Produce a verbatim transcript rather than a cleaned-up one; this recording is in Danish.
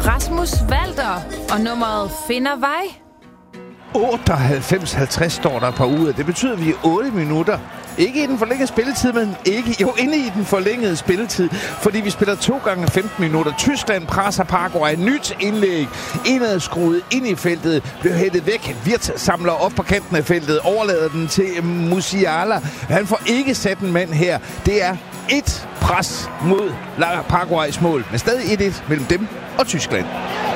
Rasmus Walter og nummeret Finder Vej. otteoghalvfems halvtreds står der på uger. Det betyder, at vi er otte minutter. Ikke i den forlængede spilletid, men ikke jo inde i den forlængede spilletid. Fordi vi spiller to gange femten minutter. Tyskland presser Paraguay. Nyt indlæg. Indadskruet ind i feltet. Bliver hættet væk. Wirtz samler op på kanten af feltet. Overlader den til Musiala. Han får ikke sat en mand her. Det er et pres mod Paraguays mål. Men stadig et et mellem dem og Tyskland.